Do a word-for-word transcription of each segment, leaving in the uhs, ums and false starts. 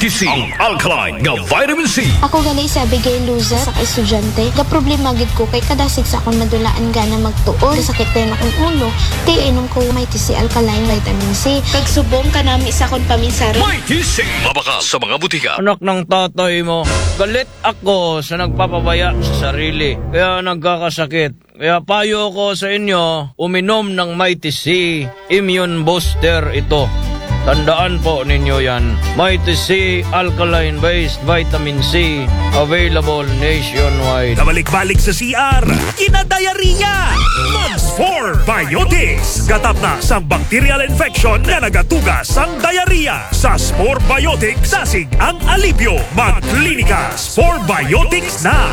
Mighty C, ang alkaline nga vitamin C. Ako gali sa Abigail Luza sa estudyante. Ga problema gid ko kay kadasig sa akong madulaan gana magtuon. Sakit din akong ulo. Kay inom ko Mighty C alkaline vitamin C. Kag subong kanami sa akong paminsara. Mighty C, mabakas sa mga butika. Anak ng tatay mo, galit ako sa nagpapabaya sa sarili. Kaya nagkakasakit. Kaya payo ko sa inyo, uminom ng Mighty C Immune Booster ito. Tandaan po ninyo yan. Mighty C Alkaline-based Vitamin C. Available nationwide. Nabalik-balik sa C R, kinadayariya. Mugs four Biotics. Gatap na sa bacterial infection na nagatugas ang diarrhea. Sa Spore Biotics, sasig ang alibyo. Mag-klinika Spore Biotics na.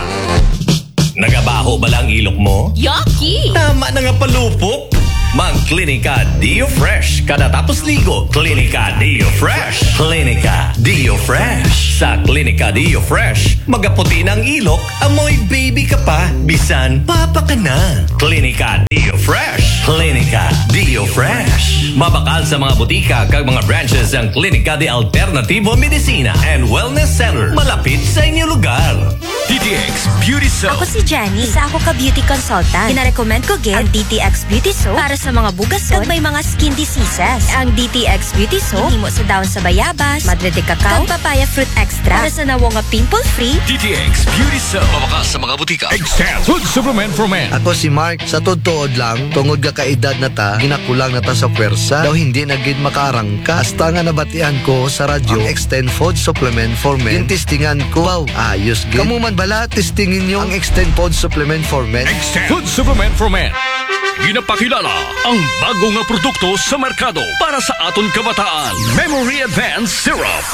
Nagabaho ba lang ilok mo? Yucky! Tama na nga palupok. Mag-Klinika Dio Fresh. Kada tapos ligo, Klinika Dio Fresh. Klinika Dio Fresh. Sa Klinika Dio Fresh, magaputi ng ilok, amoy baby ka pa, bisan papa ka na. Klinika Dio Fresh. Klinika Dio Fresh. Mabakal sa mga butika kag mga branches ang Klinika de Alternativo Medicina and Wellness Center. Malapit sa inyong lugar. D T X Beauty Soap. Ako si Jenny. Isa ako ka beauty consultant. Kinarecommend ko gid ang D T X Beauty Soap para sa mga bugason kag may mga skin diseases. Ang D T X Beauty Soap himo sa daon sa bayabas, madre de cacao, kag papaya fruit extra para sa nawo nga pimple-free. D T X Beauty Soap. Mabakas sa mga butika. Extend Food Supplement for Men. Ako si Mark. Sa tutuod lang, tungod ga kaedad na ta, ginakulang na ta sa pwersa. Daw hindi na gid makarangka. Hasta nga nabatian ko sa radyo, ang Extend Food Supplement for Men. Yung testingan ko, wow, ayos gid. Kamu man bala, testingin nyo ang Extend Food Supplement for Men. Extend Food Supplement for Men. Ginapakilala ang bago nga produkto sa merkado para sa aton kabataan. Memory Advanced Syrup.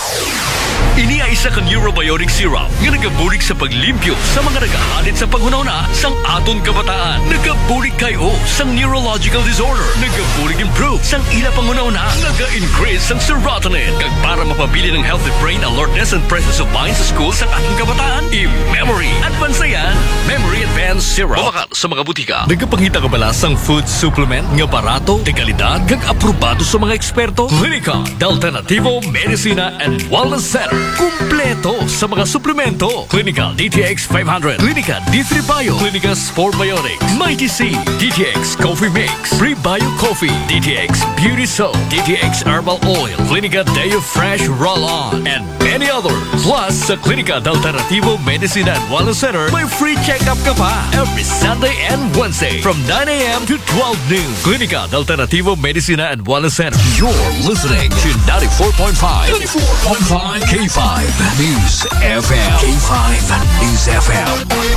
Ini ay isa ka neurobiotic syrup nga nagabulig sa paglimpyo sa mga nagahalit sa paghunahuna sang aton kabataan. Nagabulig kayo sang neurological disorder. Nagabulig improve sang ila panghunahuna. Naga-increase sang serotonin. Kag para mapabili ng healthy brain alertness and presence of mind sa school sang ating kabataan. I-Memory Advance yan. Memory Advanced Syrup. Babakal sa mga butika. Nagapangita ka bala sang food supplement nga barato, de kalidad, kag aprobado sa mga eksperto? Klinika de Alternativo Medicina and Wellness Center. Kumpleto sa mga suplemento. Klinika D T X five hundred, Klinika D three Bio, Klinika Spore Biotics, Mighty C, D T X Coffee Mix, Pre-Bio Coffee, D T X Beauty Soap, D T X Herbal Oil, Klinika Deo Fresh Roll-On, and many others. Plus, sa Klinika de Alternativo Medicina and Wellness Center, may free check-up ka pa every Sunday and Wednesday from nine a.m. to twelve noon. Klinika de Alternativo Medicina and Wellness Center. You're listening to ninety-four point five ninety-four point five K five News F M. K five News F M.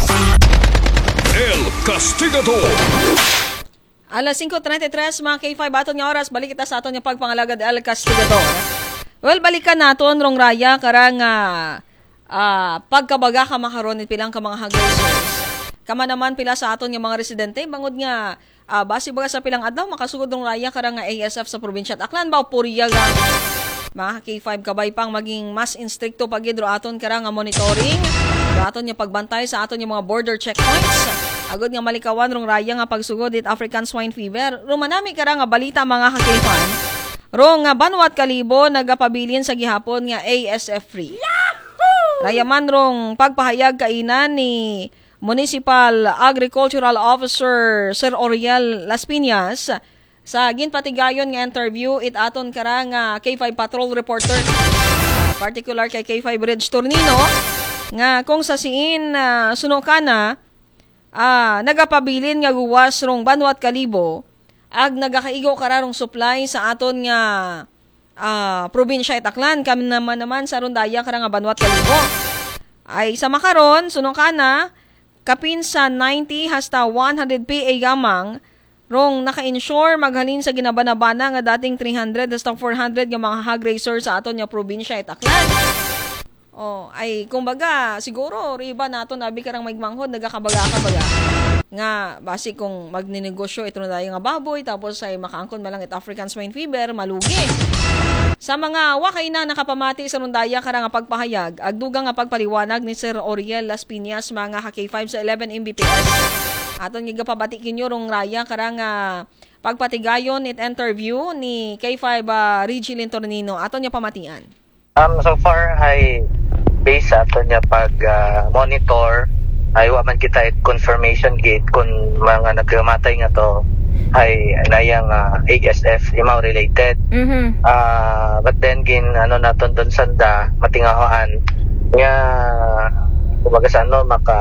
El Castigador. Alas five thirty-three mga K five aton nga oras, balik kita sa aton nga pagpangalagad El Castigador. Well, balikan naton rong raya karang uh, uh, pagkabaga ka makaron pilang ka mga hagresors. Kama naman pila sa aton nga mga residente bangod nga uh, base baga sa pilang adlaw makasugod rong raya karang nga A S F sa probinsya at Aklan ba Puriya ga mga K five kabay pang maging mas instricto pagidro aton karang nga monitoring aton nga pagbantay sa aton nga mga border checkpoints. Agod nga malikawan rong raya nga pagsugod it African swine fever. Rumanami karang nga balita mga K five. Rong nga banwat kalibo nagapabilin sa gihapon nga A S F free. Rayaman rong pagpahayag kainan ni Municipal Agricultural Officer Sir Oriel Las Piñas sa ginpatigayon nga interview it aton karang nga K five patrol reporter particular kay K five Ridge Tornino nga kung sa siin uh, sunokana ah, nagapabilin nga guwas rong banwat kalibo ag nagakaigo kararong supply sa aton nga uh, probinsya Itaklan kami naman naman sa rondaya karang nga banwat kalibo ay sa makaron sunokana kapin sa ninety hasta one hundred P A gamang rong naka-insure maghalin sa ginabanabana nga dating three hundred hasta four hundred nga mga hog racer sa aton nga probinsya Itaklan. Oh, ay kumbaga siguro riba nato nabi karang magmanghod nagakabaga-kabaga. Nga basi kung magninegosyo ito na nga baboy tapos ay makaangkon malang it African swine fever malugi. Sa mga wakay na nakapamati sa rondaya karang nga pagpahayag agdugang nga pagpaliwanag ni Sir Oriel Las Piñas mga K five sa eleven M B P S. Aton nga gapabati kinyo rong raya karang nga pagpatigayon it interview ni K five uh, Regine Tornino aton nga pamatian. Um, so far ay based sa ato niya pag ah, monitor ay wa man kita it confirmation gate kung mga nagkamatay nga to ay nayang uh, A S F imaw related. Mhm. Ah, but then gin ano naton doon sanda matingahoan nga kumbaga sa ano maka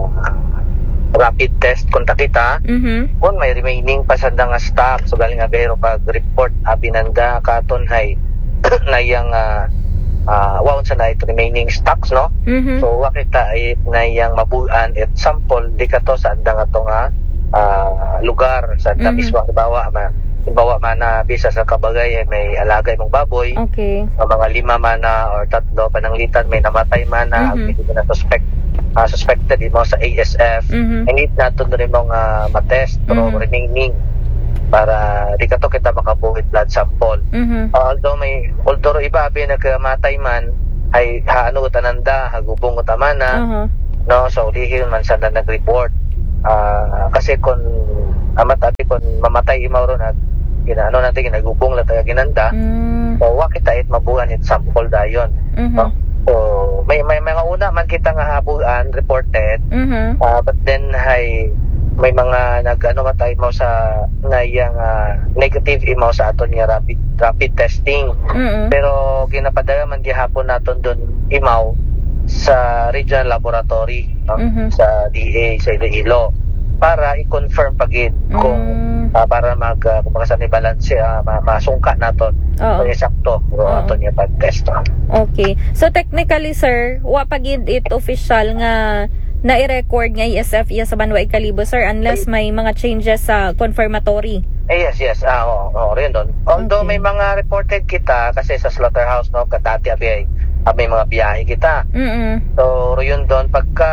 rapid test kunta kita Mhm. kung may remaining pa sa nga stock so galing nga pero pag report abinanda katon hay nayang uh, uh, wow sa na remaining stocks no. Mhm. So wa kita ay nayang mabuan at sample di ka to sa andang ato nga ah, lugar sa Mhm. mm mismo bawa ma bawa man na bisa sa kabagay ay may alagay mong baboy Okay. o mga lima man na or tatlo pananglitan may namatay man na Mhm. hindi na suspect ah, suspected imo sa A S F Mhm. I need nato rin mong uh, matest pero Mhm. remaining para di ka to kita makabuhit blood sample. Mhm. Uh, although may although iba abi nagkamatay man ay haano utananda hagubong utamana Aha. no so dihil man sa na nag-report Ah, kasi kung amat ati kung mamatay imaw ron at ginaano natin ginagubong lang taga ginanda Mm. so wa kita it mabuhan it sample dayon Mhm. no? So may may mga una man kita nga habuan reported Mhm. ah, but then hay may mga nag-ano matay mo sa ngayang ah, negative imaw sa aton nga rapid rapid testing Mhm. pero ginapadala man gihapon naton doon imaw sa regional laboratory no? Mhm. sa D A sa Iloilo para i-confirm pagid kung Mm. ah, para mag uh, kung sa ni balance uh, masungka naton Oo. kung eksakto kung Oo. aton yung pag-test no? Okay. So technically sir, wa pagid it official nga na i-record nga I S F iya sa Banwa Kalibo sir unless may mga changes sa confirmatory. Eh, yes, yes. Ah, oo, oo, rin doon. Although Okay. may mga reported kita kasi sa slaughterhouse no, kadati abi ay ah, may mga biyahe kita. Mhm. So, yun doon pagka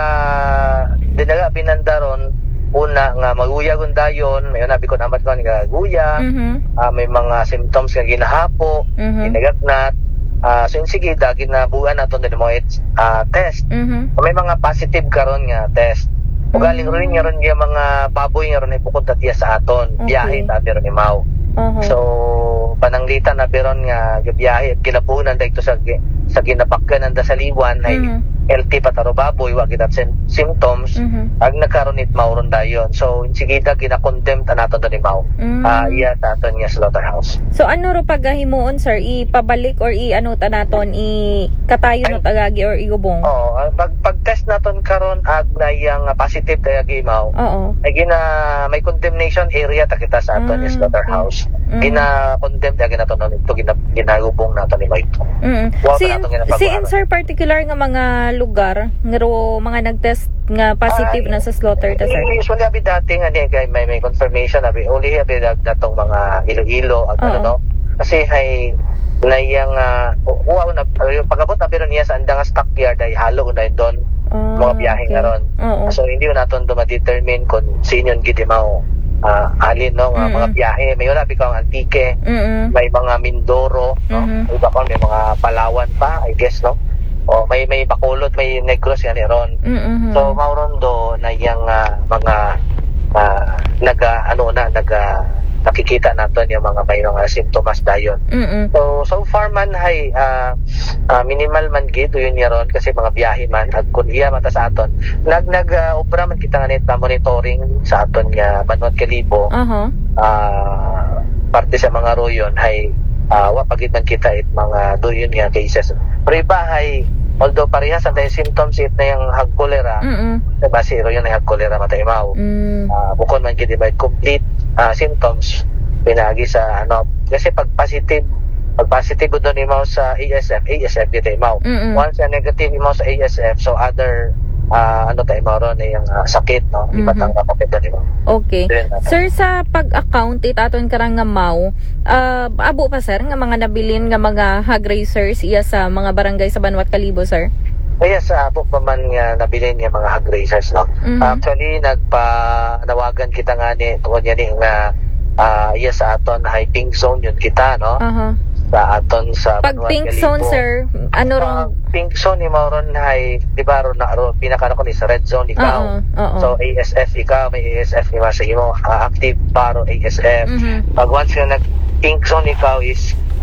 dinaga binanda ron una nga maguya gun dayon, may nabi ko namat ko nga guya, Mhm. ah, may mga symptoms nga ginahapo, Mhm. ginagatnat. Ah, so yun sige dagin na buwan naton din mo it ah, test. Mhm. May mga positive karon nga test. O galing rin nga ron nga mga baboy nga ron ay bukod tatiya sa aton. Okay. Biyahe ta pero ni Mau. Aha. So pananglitan na biron nga gabiyahe at kinabunan dahil sa gi- sa ginapakyan nanda sa liwan ay Mhm. L T pataro baboy wa kita sim- symptoms Mhm. ag nagkaroon it mauron dayon. So sige ta gina-condemn ta naton ni Mau. Mm. Ah iya ta aton nga slaughterhouse. So ano ro pagahimuon sir, ipabalik or i-ano ta naton i katayo no tagagi or igubong? Oh, ah, pag pag-test naton karon ag na yang positive kaya gimaw. Oo. Ay gina may condemnation area ta kita sa aton Ah, nga slaughterhouse. okay. Mm. Gina-condemn ta ginaton ito gina ginagubong naton ni Mau. Mm. Wa pa Si, naton ginapagawa. si in sir particular nga mga lugar ngaro mga nag-test nga positive Ay, na sa slaughter ta sir. Usually abi dati nga ni kay may may confirmation abi uli abi dat- datong mga Iloilo ag ano Oo. no. Kasi hay layang uh, wow na yung pagabot abi ron niya sa andang stockyard ay halo na doon Ah, mga biyahe okay. nga ron. Oo. So hindi na naton ma-determine kung sino yung gid mao ah, alin no nga Mm-mm. mga biyahe may wala bitaw ang Antique Mm. may mga Mindoro no Mhm. iba pa may mga Palawan pa I guess no o may may Bacolod may Negros yan ron. Mm. So mauron do na yang ah, mga ah, naga ano na naga nakikita naton yung mga may mga simptomas dayon. Mm. So so far man hay ah, ah, minimal man gid yun yaron kasi mga biyahe man ag kun iya mata sa aton. Nag nag ah, obra man kita nga net na monitoring sa aton nga Banwa Kalibo. Aha. Ah, parte sa mga royon hay uh, wa pagid man kita it mga doyon nga cases. Pero iba hay although parehas ang tayo symptoms it na yung hag cholera. Mm. Diba si royon na hag cholera matay mao. Mm. Ah, bukod man gid ba complete ah, symptoms pinagi sa ano kasi pag positive pag positive doon imaw sa A S F A S F gid imaw. Mm-mm. Once na negative imaw sa A S F so other ah, ano tayo imaw ron yung ah, sakit no Mhm. ibatang kapit doon imaw. Okay. Then, ano, Sir, sa pag-account itaton karang nga mau, ah, abo pa sir nga mga nabilin nga mga hog racers iya sa mga barangay sa Banwa Kalibo sir? Kaya sa abo pa man nga nabilin nga mga hog racers no. Mhm. Actually nagpa-nawagan kita nga ni tungod yan ni nga ah, iya sa aton high pink zone yun kita no. Aha. Sa aton sa Pag Banwa pink Kalibo. zone sir, ano Sa rong pink zone ni Mauron hay di ba ro na ro pinaka ko ni sa red zone ikaw. Oo, oo. So A S F ikaw may A S F ni sa imo ah, active paro A S F. Mhm. Pag once nga nag pink zone ikaw is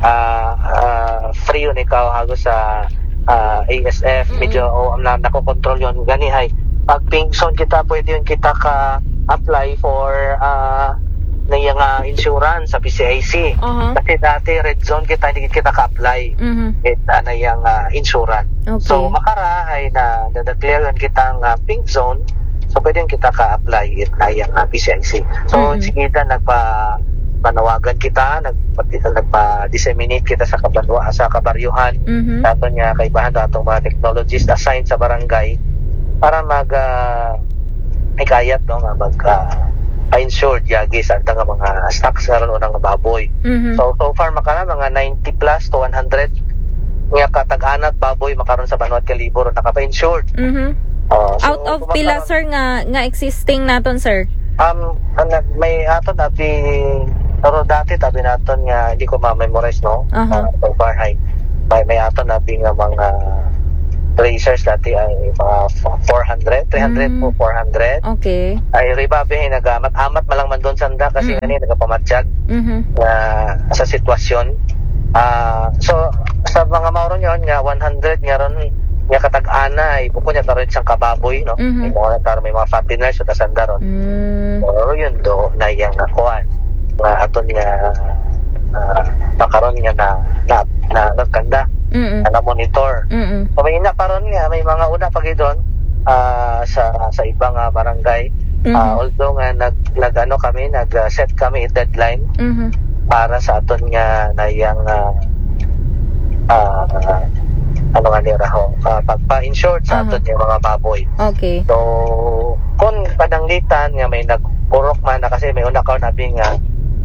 uh, uh, free yun ikaw hago sa uh, A S F, Mm-mm. medyo oh, na, nakokontrol yun. Gani hay, pag pink zone kita, pwede yun kita ka-apply for uh, na yung uh, insurance sa P C I C. Aha. Kasi dati red zone kita, hindi kita ka-apply. Mhm. Kita na yung uh, insurance. Okay. So, makara ay na na-declare kitang uh, pink zone, so pwede kita ka-apply it na yung uh, P C I C. So, Mhm. sige na nagpa panawagan kita, nagpa, nagpa-disseminate kita sa kabanwa, sa kabaryuhan, Mhm. dato niya kaibahan datong mga technologies assigned sa barangay para mag uh, ikayat no nga mag uh, pa-insured yagi sa nga mga stocks karon unang baboy. Mhm. So so far makara mga ninety plus to one hundred nga katag-anat baboy makaron sa Banuat Kalibor nakapa-insured. Mhm. Uh, so, Out of kumakaroon- pila sir nga nga existing naton sir? Um, ano, may aton abi pero dati tabi naton nga hindi ko ma-memorize no. Aha. Uh, so far ay may, may aton abi nga mga tracers dati ay mga four hundred, three hundred Mm. po four hundred. Okay. Ay ribabe nagamat amat malang man doon sanda kasi Mm. ngani nagapamatsyag Mhm. na sa sitwasyon. Ah, so sa mga mauron yon nga one hundred nga ron nga katag-ana ay buko niya karon siyang kababoy no. Mhm. May mga tar may mga fatteners sa sanda ron. Mm. Pero yun do na yang nakuan nga aton nga uh, pakaron nga na na na nagkanda Mm. na monitor. Mm. So may ina paron nga may mga una pag doon ah, sa sa ibang uh, barangay. Mhm. Ah, although nga nag nag ano kami nag uh, set kami deadline Mhm. para sa aton nga na yang uh, uh, ano nga nira ho uh, pagpa-insured sa Aha. aton yung mga baboy. Okay. So kung pananglitan nga may nagpurok man na kasi may una ka nabi nga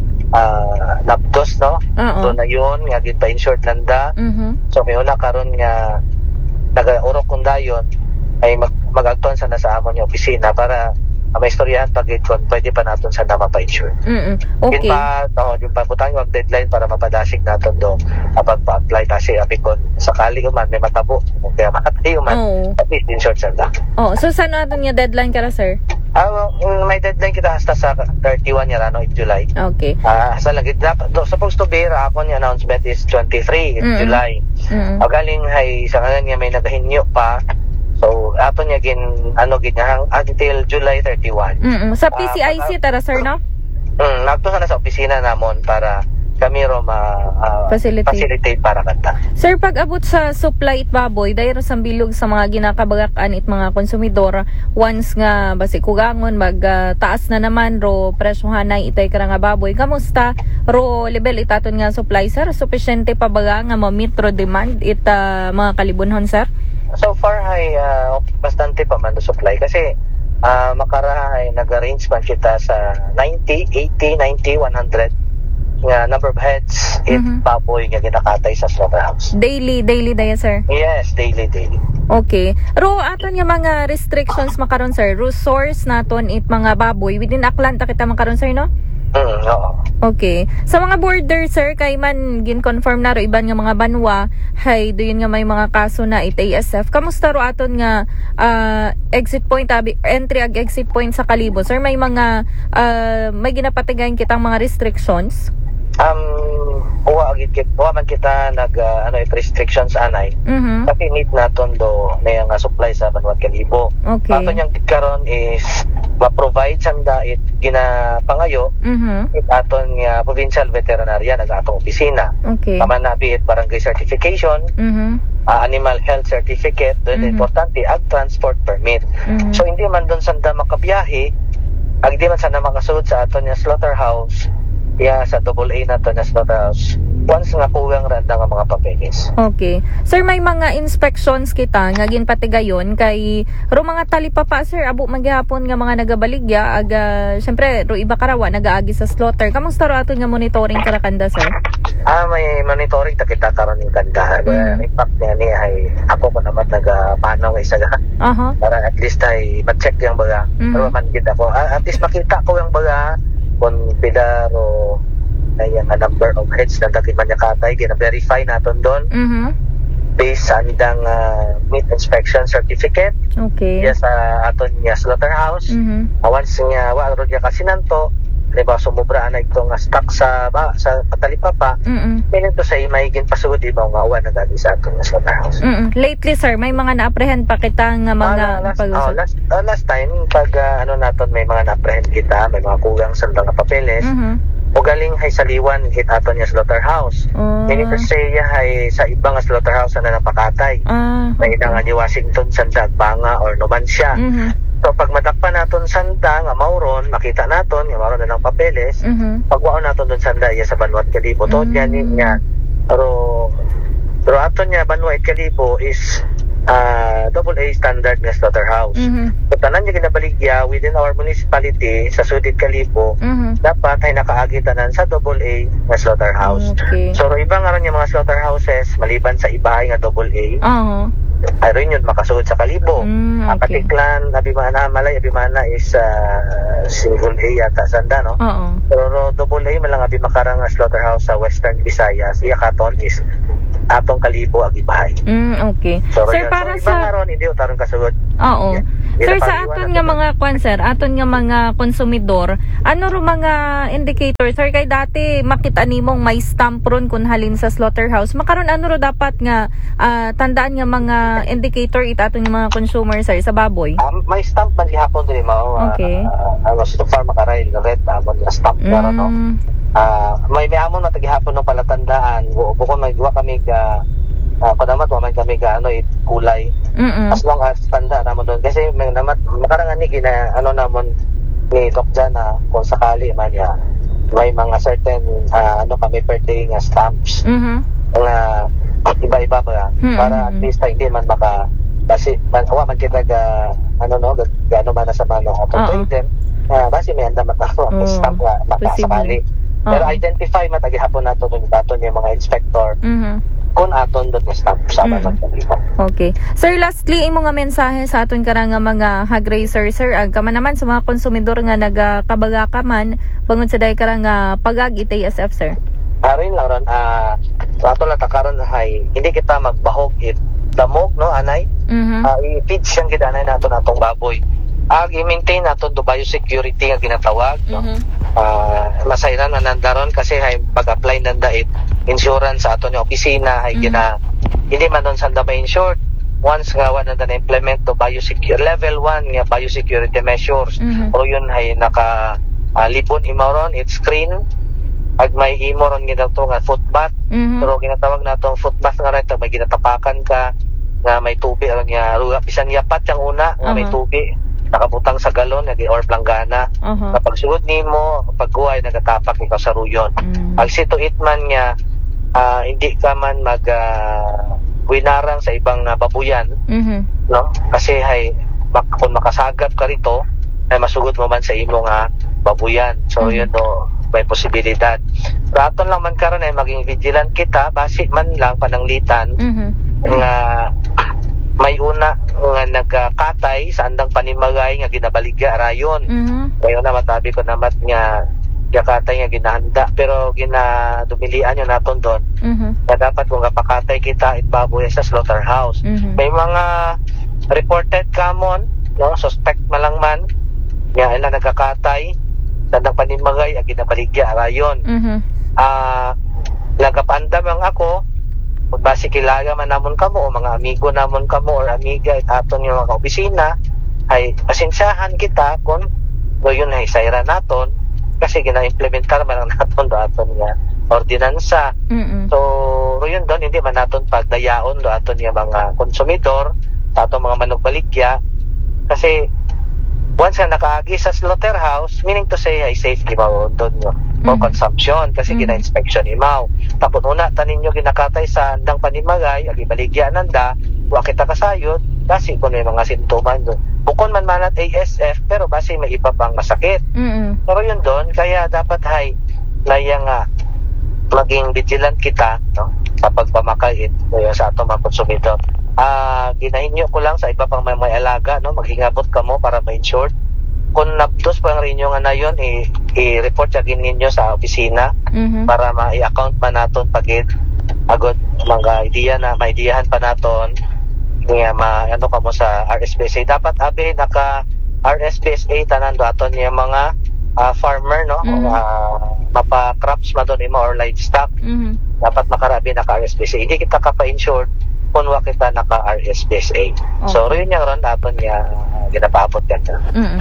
uh, napdos no. Oo. So na yun nga gid pa-insured nanda. Mhm. So may una karon nga nag-urok kung dayon ay mag magagtuan sa nasa amon yung opisina para uh, may istoryahan pag kon pwede pa naton sa na mapa-insure. Mm. Yun Okay. pa, oh, yung pa butang wag deadline para mapadasig naton do kapag pa-apply kasi abi kon sakali man may matabo kaya matay man Oo. at least insured sa da. Oh, so saan natin nga deadline kara sir? Ah, well, may deadline kita hasta sa thirty-one yara no in July. Okay. Ah, sa lagi dapat supposed to be ra ako ni announcement is twenty-three in Mm. July. Mm. Magaling hay sa kanan nga may nagahinyo pa. So ato niya gin ano gid nga until July thirty-one. Mm. Sa P C I C tara sir no? Mm, nagto sana sa opisina namon para kami ro ma ah, Facilitate. facilitate para kanta. Sir, pag abot sa supply it baboy, dahil sa bilog sa mga ginakabagakan it mga konsumidor, once nga basi kugangon mag ah, taas na naman ro presyohan na itay kara nga baboy, kamusta ro level itaton nga supply sir? Sufficiente pa baga nga ma-meet ro demand it ah, mga kalibunhon sir? So far ay uh, bastante pa man do supply kasi uh, makara ay nag-arrange man kita sa ninety, eighty, ninety, one hundred nga number of heads it Mhm. baboy nga ginakatay sa slaughterhouse. Daily, daily daya sir? Yes, daily, daily. Okay. Ro aton nga mga restrictions makaron sir, ro source naton it mga baboy within Atlanta kita makaron sir no? Mm, oo. Okay. Sa mga border sir kay man gin-confirm na ro iban nga mga banwa, hay doon nga may mga kaso na it A S F. Kamusta ro aton nga ah, exit point abi entry ag exit point sa Kalibo sir? May mga ah, may ginapatigayan kitang mga restrictions? Um, uwa agit kit, uwa man kita nag uh, ano it restrictions anay. Mhm. Kasi need naton do na yung uh, supply sa Banuat Kalibo. Okay. Aton yung karon is ma-provide sanda it ginapangayo Mhm. it aton nga provincial veterinarian nag atong opisina. Okay. Tama na be it barangay certification, Mhm. uh, animal health certificate, then Mhm. importante ag transport permit. Mhm. So hindi man doon sanda makabiyahe, ag di man sanda makasulod sa aton nga slaughterhouse, ya sa double A na to na slaughterhouse. Once nga kuwang randa nga mga papeles. Okay. Sir, may mga inspections kita nga ginpatigayon kay ro mga talipa pa sir abo maghapon nga mga nagabaligya aga syempre ro iba karawa nagaagi sa slaughter. Kamusta ro aton nga monitoring karakanda sir? Ah, may monitoring ta kita karon yung kandahan. Mhm. In fact niya ni ay ako pa naman nagapanaw nga isa ga Aha. para at least ay ma-check yung baga. Mhm. Pero man kita ko, ah, at least makita ko yung baga kung pila ro ay ang number of heads na dati man niya katay, gina-verify naton doon Mhm. based sa andang uh, meat inspection certificate. Okay. Yes, sa aton niya slaughterhouse. Mhm. Uh, once nga wa ro niya kasinanto, di ba sumubra na ito nga stock sa ba, sa patalipapa, Mm-mm. meaning to say may ginpasugod iba nga uwan na gali sa ato nga slaughterhouse. Mm-mm. Lately, sir, may mga na-apprehend pa kita nga mga Ah, last, pag- oh, last, oh, last time pag ah, ano naton may mga na-apprehend kita, may mga kugang sa nga papeles. Mhm. O galing hay saliwan hit aton nga slaughterhouse. Oh. Meaning to say ya hay sa ibang nga slaughterhouse na napakatay. Ah. May ina nga ni Washington Sanda, Banga or Numancia. Mhm. So pag madakpan naton Sanda nga mauron, makita naton nga mauron na ng papeles. Mhm. Pagwaon naton don Sanda iya sa Banwat Kalibo to Mm. yan niya. Pero pero aton nga Banwat Kalibo is uh, double A standard nga slaughterhouse. Mhm. So tanan nga ginabaligya within our municipality sa Sudid Kalibo, Mhm. dapat ay nakaagi tanan sa double A nga slaughterhouse. Okay. So ro iba nga ron yung mga slaughterhouses maliban sa ibahay nga double A, Oo. ay rin yun makasugod sa Kalibo. Mm, Ang okay. Katiklan, Abimana, Malay, Abimana is uh, single A yata Sanda, no? Oo. Pero ro double A malang abi makarang nga slaughterhouse sa Western Visayas, iya katon is atong Kalibo ag ibahay. Mm, okay. So, Sir, yun. para so, iba nga sa... ron, hindi utarong kasugod. Oo. Yeah. Sir, Hindi sa napaliwan aton natin nga yun. mga kwan, sir, aton nga mga konsumidor, ano ro mga indicator, sir, kay dati makita nimong may stamp ron kung halin sa slaughterhouse. Makaron ano ro dapat nga ah, tandaan nga mga indicator it aton nga mga consumer, sir, sa baboy? Um, may stamp man gihapon din mo. Okay. Uh, uh, so far makarail na red amon na stamp pero no. Mm, Ah, may may amon na tagihapon ng palatandaan. Bu- Bukod may duwa kami ga uh, kunamat wa man kami ga ano it, kulay. mm-mm. As long as tanda namon doon kasi may namat makarangan ni gina ano namon ni Doc Jan na kung sakali man ya may mga certain ah, ano kami per day nga stamps Mhm. nga iba-iba ba Hmm, para at hmm. least ay hindi man maka basi man awa man kita ga ano no ga, gaano man na sa mano Oo. ato din uh, basi may anda mata Oo. stamp nga makasakali pero Oo. identify matagi hapon nato dun daton yung mga inspector Mhm. kung aton dun nga stamp sa Mm. mm. Okay. Sir, lastly, imo nga mensahe sa aton karang nga mga hog racer, sir, ag kama naman sa mga konsumidor nga nagakabaga ka man bangod sa day karang nga pagag itay S F, sir. Arin lang ron ah uh, ato lang takaron hay hindi kita magbahog it damog no anay Mhm. uh, i-feed siyang gidanay nato natong baboy ag i-maintain nato do biosecurity nga ginatawag no. Mhm. Ah, masayran man nandaron kasi hay pag-apply nanda it insurance sa ato ni opisina hay Mhm. gina hindi man don sanda may insured once nga wala na implement to biosecurity level one nga biosecurity measures Mhm. o yun hay naka uh, libon imoron it screen ag may imoron ginato nga foot bath Mhm. pero ginatawag natong foot bath nga rin may ginatapakan ka nga may tubig aron nga ruga bisan yapat yang una nga may Aha. tubig nakabutang sa galon nga or planggana Aha. kapag sugod nimo pagguhay nagatapak ikaw sa ruyon Mm. pag situit man nga ah, hindi ka man mag ah, winarang sa ibang ah, babuyan Mhm. no kasi hay mak- kung makasagap ka rito ay masugod mo man sa imo nga babuyan so Mhm. yun no may posibilidad raton lang man karon ay maging vigilant kita basi man lang pananglitan Mhm. nga may una nga nagkatay sa andang panimagay nga ginabaligya rayon Mhm. ngayon na matabi ko namat nga yakatay nga ginahanda pero ginadumilian yun naton doon Mhm. na dapat kung kapakatay kita itbaboy sa slaughterhouse Mhm. may mga reported common no suspect malang man nga ila nagkakatay sa andang panimagay ang ginabaligya rayon Mhm. ah nagapandam ang ako kung basi kilala man namon kamo o mga amigo namon kamo or amiga at aton yung mga opisina ay pasensyahan kita kung no yun ay sayra naton kasi gina-implementar man lang naton do aton nga ordinansa Mhm. so ro yun doon hindi man naton pagdayaon do aton nga mga konsumidor sa aton mga manugbaligya kasi once nga nakaagi sa slaughterhouse meaning to say ay safe imaw doon no for Mhm. consumption kasi Mhm. gina-inspection imaw tapos una tanin nyo ginakatay sa andang panimagay agi baligya nanda wa kita kasayod kasi kung may mga sintoman doon bukon man manat A S F pero basi may iba pang masakit Mhm. pero yun doon kaya dapat hay layang nga maging vigilant kita no sa pagpamakait no, sa atong mga konsumidor ah ginahinyo ko lang sa iba pang may, may alaga no maghingabot ka mo para ma-insured kung nabdos pa rin yung ano yun i- i-report agin ninyo sa opisina Mhm. para ma-i-account pa naton pagit agad mga idea na maidiyahan pa naton nga ma ano ka mo sa R S P S A dapat abi naka R S P S A tanan do aton yung mga ah, farmer, no? Mhm. Ah, mapa-crops man doon imo or livestock, Mhm. dapat makarabi naka-R S B S A. Hindi kita kapa-insured kung wa kita naka-R S B S A. So, yun yung ron aton niya ginapaabot ka. Mhm.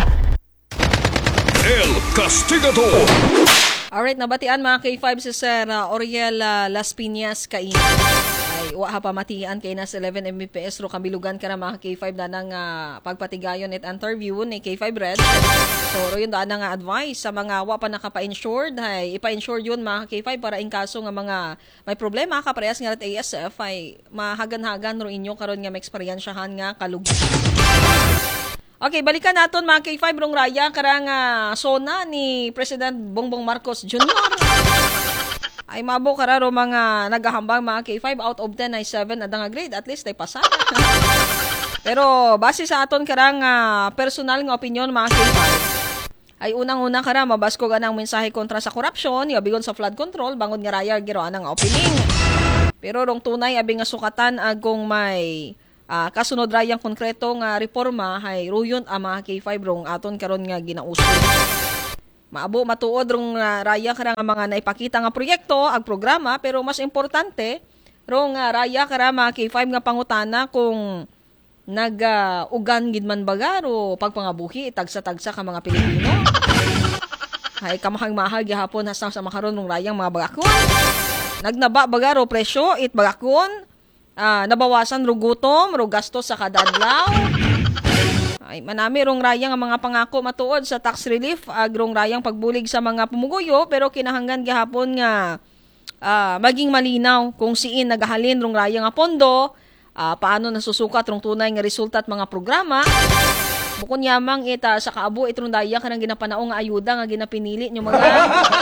El Castigador. Alright, nabatian mga K five si Sir uh, Oriel uh, Las Piñas kain. Ay, wa ha pamatian kay nas eleven M B P S ro kabilugan ka na mga K five na nang uh, pagpatigayon at interview ni K five Red. So, ro yun daan na nga advice sa mga wa pa nakapa-insured, ay ipa-insured yun mga K five para in kaso nga mga may problema ka parehas nga at A S F ay mahagan-hagan ro inyo karon nga maeksperiensyahan nga kalug. Okay, balikan naton mga K five rong raya karang uh, sona ni President Bongbong Marcos Junior Ay mabo kararo mga nagahambang mga K five out of ten ay seven adang nga grade, at least ay pasada. Pero base sa aton karang uh, personal nga opinion mga K five ay unang-unang kara mabasko ganang mensahe kontra sa korupsyon, yabigon sa flood control, bangon nga raya giroan ang opening. Pero rong tunay abi nga sukatan agong may Uh, kasunod rayang konkreto nga reforma hay ruyon ang mga K five rong aton karon nga ginauso. Maabo matuod rong uh, raya kara nga mga naipakita nga proyekto ag programa, pero mas importante rong uh, raya kara mga K five nga pangutana kung nag-ugan uh, gid man bagaro pagpangabuhi tagsa-tagsa ka mga Pilipino. Hay kamahang-mahal gihapon hasta sa makaron rong rayang mga bagakon. Nagnaba bagaro presyo it bagakon. Ah, nabawasan ro gutom, ro gastos sa kada adlaw. Ay manami rong rayang ang mga pangako matuod sa tax relief, ag rong rayang pagbulig sa mga pumuguyo, pero kinahanglan gihapon nga ah, maging malinaw kung siin nagahalin rong rayang nga pondo, ah, paano nasusukat rong tunay nga resulta at mga programa. Bukod yamang ita sa kaabo itrong daya kanang ginapanaong nga ayuda nga ginapinili nyo mga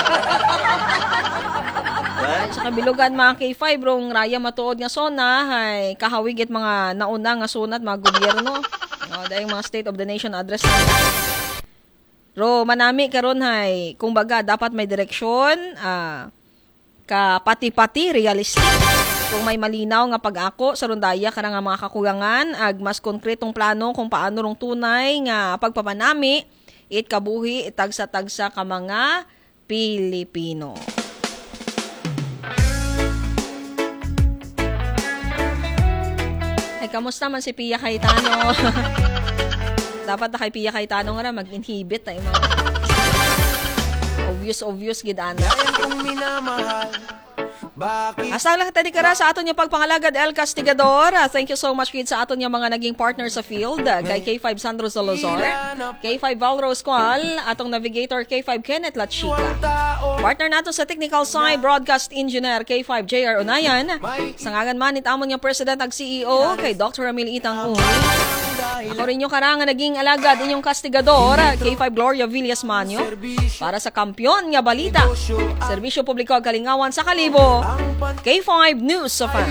ay, sa kabilugan mga K five rong raya matuod nga sona hay kahawig it mga nauna nga sunat mga gobyerno. No, dahil mga State of the Nation address na. Ro manami karon hay kung baga dapat may direksyon, ah, ka pati-pati realistic. Kung may malinaw nga pag-ako sa rondaya kana nga mga kakulangan ag mas konkretong plano kung paano rong tunay nga pagpapanami it kabuhi itagsa-tagsa ka mga Pilipino. Ay, kamusta man si Pia Cayetano? Dapat na kay Pia Cayetano nga mag-inhibit ay mga obvious obvious gid ana. Asa lang tadi kara sa aton yung pagpangalagad El Castigador. Uh, thank you so much kid sa aton yung mga naging partner sa field. Uh, kay K five Sandro Salazar, K five Valrose Qual, atong navigator K five Kenneth Lachica. Partner nato sa technical side, broadcast engineer K five J R Unayan. Sangagan man itamon yung president ag C E O kay Doctor Ramil Itang Uy. Ako rin yung karangan naging alagad inyong Castigador, K five Gloria Villas Manyo, para sa kampyon nga balita. Serbisyo publiko ag kalingawan sa Kalibo, K five News of